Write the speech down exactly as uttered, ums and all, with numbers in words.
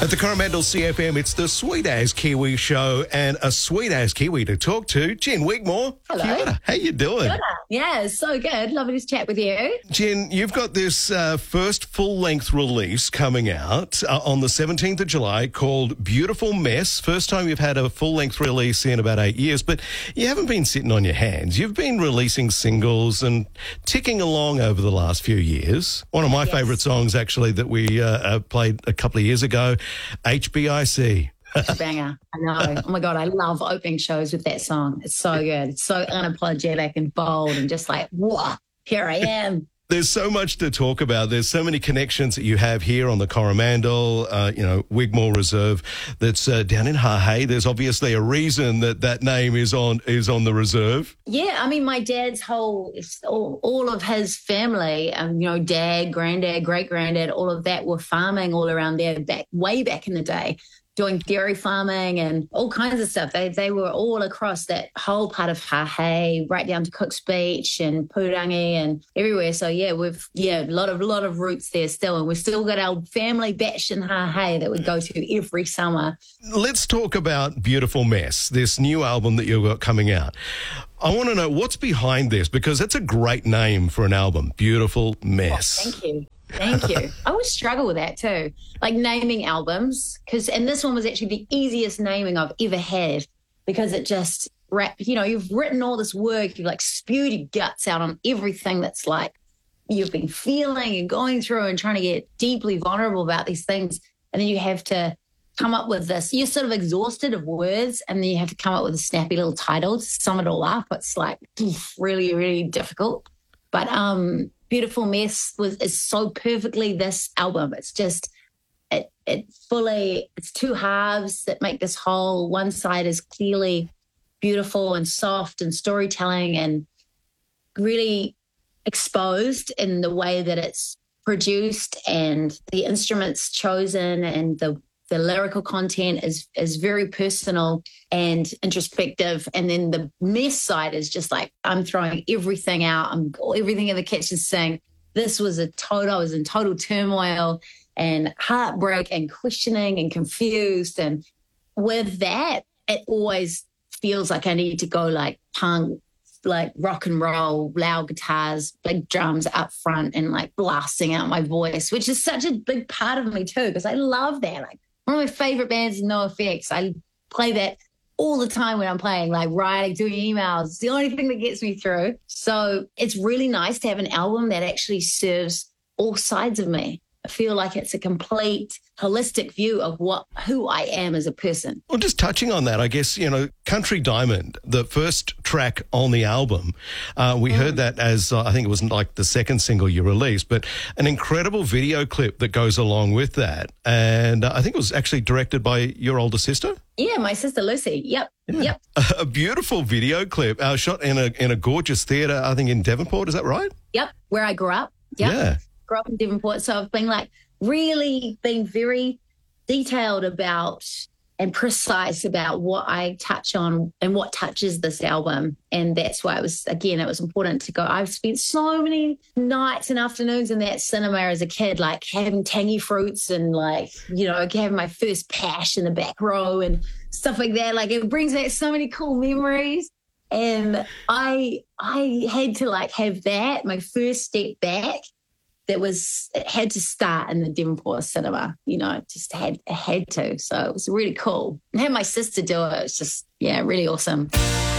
At the Coromandel C F M, it's the Sweet As Kiwi show, and a sweet as Kiwi to talk to, Jen Wigmore. Hello. Kia ora. How you doing? Kia ora. Yeah, so good. Lovely to chat with you. Jen, you've got this uh, first full-length release coming out uh, on the seventeenth of July called Beautiful Mess. First time you've had a full-length release in about eight years, but you haven't been sitting on your hands. You've been releasing singles and ticking along over the last few years. One of my Yes. favourite songs, actually, that we uh, uh, played a couple of years ago, H B I C. Banger. I know. Oh my God, I love opening shows with that song. It's so good. It's so unapologetic and bold and just like, whoa, here I am. There's so much to talk about. There's so many connections that you have here on the Coromandel, uh, you know, Wigmore Reserve that's uh, down in Hahei. There's obviously a reason that that name is on is on the reserve. Yeah, I mean, my dad's whole, all, all of his family, um, you know, dad, granddad, great-granddad, all of that were farming all around there back, way back in the day, doing dairy farming and all kinds of stuff. They they were all across that whole part of Hahei, right down to Cook's Beach and Purangi and everywhere. So yeah, we've yeah a lot of lot of roots there still, and we've still got our family batch in Hahei that we go to every summer. Let's talk about Beautiful Mess, this new album that you've got coming out. I want to know what's behind this, because that's a great name for an album, Beautiful Mess. Oh, thank you. Thank you. I always struggle with that too, like naming albums, because and this one was actually the easiest naming I've ever had, because it just rap. You know, you've written all this work, you've like spewed your guts out on everything that's like you've been feeling and going through and trying to get deeply vulnerable about these things, and then you have to come up with this. You're sort of exhausted of words, and then you have to come up with a snappy little title to sum it all up. It's like oof, really, really difficult, but um. Beautiful Mess was is so perfectly this album. It's just it it fully it's two halves that make this whole. One side is clearly beautiful and soft and storytelling and really exposed in the way that it's produced and the instruments chosen, and the the lyrical content is is very personal and introspective. And then the mess side is just like, I'm throwing everything out. I'm everything in the kitchen saying, this was a total, I was in total turmoil and heartbreak and questioning and confused. And with that, it always feels like I need to go like punk, like rock and roll, loud guitars, big drums up front and like blasting out my voice, which is such a big part of me too, because I love that. Like, one of my favorite bands is NoFX. I play that all the time when I'm playing, like writing, doing emails. It's the only thing that gets me through. So it's really nice to have an album that actually serves all sides of me. I feel like it's a complete holistic view of what who I am as a person. Well, just touching on that, I guess, you know, Country Diamond, the first track on the album, uh, we mm. heard that as, uh, I think it was like the second single you released, but an incredible video clip that goes along with that. And uh, I think it was actually directed by your older sister? Yeah, my sister Lucy. Yep. Yeah. Yep. A beautiful video clip uh, shot in a in a gorgeous theatre, I think in Devonport. Is that right? Yep, where I grew up. Yep. Yeah. Grew up in Devonport, so I've been like really been very detailed about and precise about what I touch on and what touches this album. And that's why it was, again, it was important to go. I've spent so many nights and afternoons in that cinema as a kid, like having tangy fruits and like, you know, having my first pash in the back row and stuff like that. Like it brings back so many cool memories. And I I had to like have that, my first step back. That was, it had to start in the Devonport cinema, you know, just had, had to. So it was really cool. And have my sister do it. It's just, yeah, really awesome.